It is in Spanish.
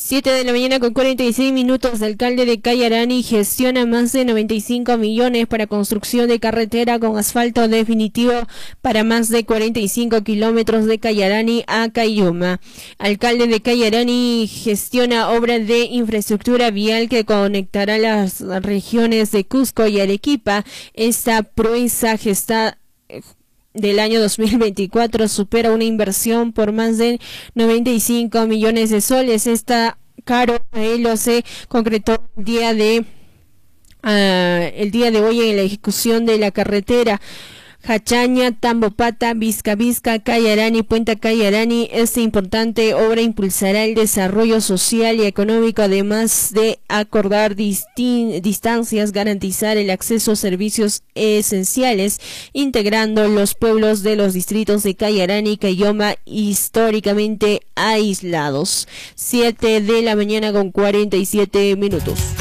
7 de la mañana con 46 minutos. El alcalde de Cayarani gestiona más de 95 millones para construcción de carretera con asfalto definitivo para más de 45 kilómetros de Cayarani a Caylloma. Alcalde de Cayarani gestiona obra de infraestructura vial que conectará las regiones de Cusco y Arequipa. Esta proeza del año 2024 supera una inversión por más de 95 millones de soles. Esta caro se concretó el día de hoy en la ejecución de la carretera Hachaña, Tambopata, Vizca, Cayarani, Puente Cayarani. Esta importante obra impulsará el desarrollo social y económico, además de acordar distancias, garantizar el acceso a servicios esenciales, integrando los pueblos de los distritos de Cayarani y Caylloma históricamente aislados. 7 de la mañana con 47 minutos.